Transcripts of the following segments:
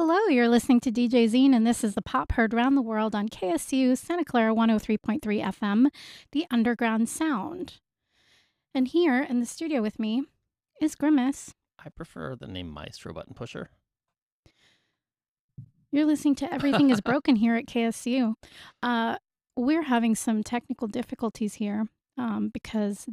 Hello, you're listening to DJ Zine, and this is the pop heard around the world on KSU Santa Clara 103.3 FM, the Underground Sound. And here in the studio with me is Grimace. I prefer the name Maestro Button Pusher. You're listening to Everything is Broken here at KSU. We're having some technical difficulties here because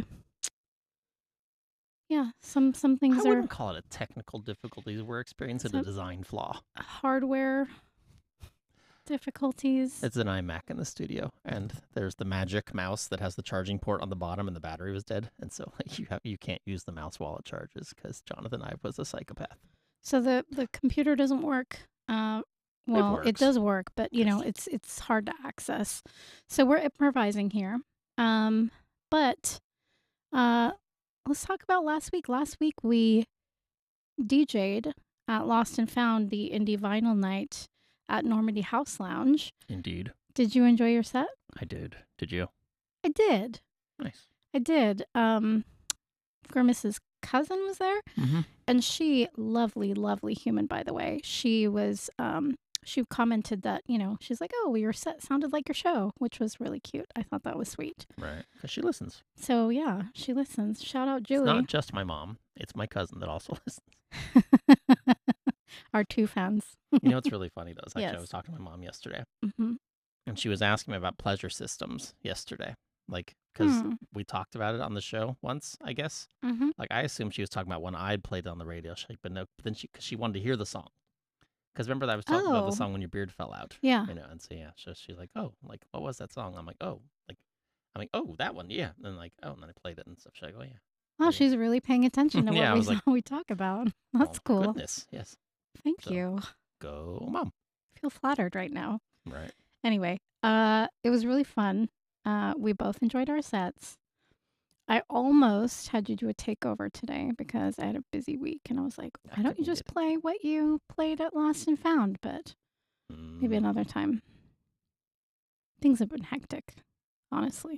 some things I are wouldn't call it a technical difficulties. We're experiencing a design flaw. hardware difficulties. It's an iMac in the studio, and there's the Magic Mouse that has the charging port on the bottom, and the battery was dead, and so you can't use the mouse while it charges because Jonathan Ive was a psychopath. So the computer doesn't work. It does work, but you know it's hard to access. So we're improvising here. But let's talk about last week. Last week we DJ'd at Lost and Found, the Indie Vinyl Night at Normandy House Lounge. Indeed. Did you enjoy your set? I did. Did you? I did. Nice. I did. Grimace's cousin was there, and she, lovely, lovely human, by the way. She was, she commented that, she's like, oh, your set sounded like your show, which was really cute. I thought that was sweet. Right, because she listens. So, yeah, she listens. Shout out, Julie. It's not just my mom. It's my cousin that also listens. Our two fans. You know what's really funny, though? Actually, Yes. I was talking to my mom yesterday, Mm-hmm. and she was asking me about pleasure systems yesterday. Like, because we talked about it on the show once, I guess. Mm-hmm. Like, I assumed she was talking about when I'd played it on the radio. But no, but then she wanted to hear the song. Because remember that I was talking about the song When Your Beard Fell Out. Yeah. And so, yeah, so she's like, oh, like, what was that song? I'm like, oh, that one, yeah. And then and then I played it and stuff. She's like, oh, yeah. Oh, she's really paying attention to Yeah, what we talk about. That's cool. Goodness, yes. Thank you. Go, Mom. I feel flattered right now. Right. Anyway, it was really fun. We both enjoyed our sets. I almost had you do a takeover today because I had a busy week, and I was like, why don't you just play what you played at Lost and Found? But maybe another time. Things have been hectic, honestly.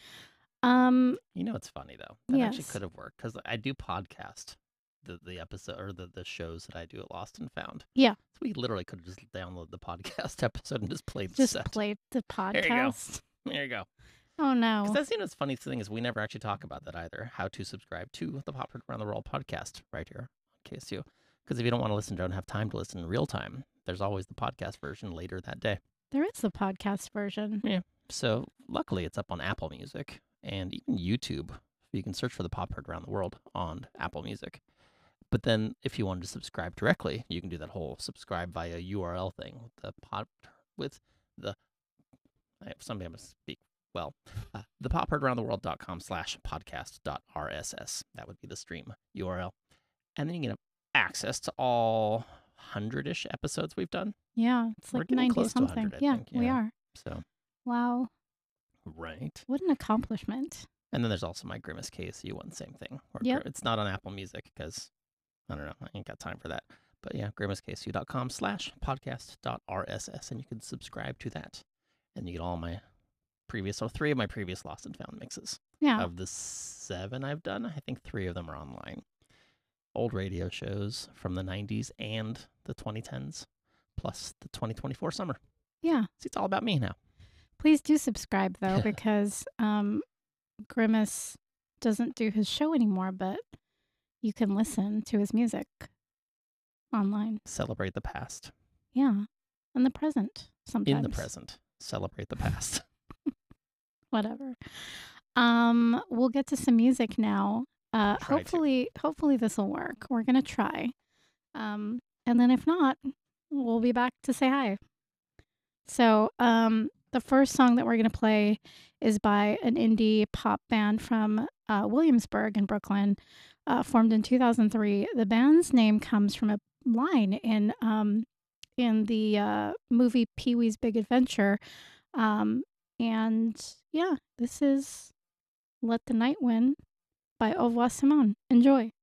It's funny, though. That actually could have worked because I do podcast the episode or the shows that I do at Lost and Found. Yeah. So we literally could have just downloaded the podcast episode and just played the Just set. played the podcast. There you go. Oh, no. Because that's, funny thing is we never actually talk about that either, how to subscribe to the Pop Heard Around the World podcast right here on KSU. Because if you don't want to listen, don't have time to listen in real time, there's always the podcast version later that day. There is the podcast version. Yeah. So luckily it's up on Apple Music and even YouTube. You can search for the Pop Heard Around the World on Apple Music. But then if you wanted to subscribe directly, you can do that whole subscribe via URL thing someday I'm going to speak. Well, the popheardaroundtheworld.com/podcast.rss. That would be the stream URL. And then you can have access to all 100-ish episodes we've done. Yeah, it's like 90-something. Yeah, we are. So. Wow. Right. What an accomplishment. And then there's also my Grimace KSU one, same thing. Yep. It's not on Apple Music because, I don't know, I ain't got time for that. But yeah, grimaceksu.com/podcast.rss, and you can subscribe to that. And you get all my three of my previous Lost and Found mixes. Yeah. Of the 7 I've done, I think 3 of them are online. Old radio shows from the 90s and the 2010s, plus the 2024 summer. Yeah. See, it's all about me now. Please do subscribe, though, because Grimace doesn't do his show anymore, but you can listen to his music online. Celebrate the past. Yeah. And the present, sometimes. In the present. Celebrate the past. Whatever. We'll get to some music now. Hopefully this will work. We're gonna try. And then if not, we'll be back to say hi. So, the first song that we're gonna play is by an indie pop band from Williamsburg in Brooklyn, formed in 2003. The band's name comes from a line in the movie Pee-wee's Big Adventure. And yeah, this is Let the Night Win by Au revoir Simone. Enjoy.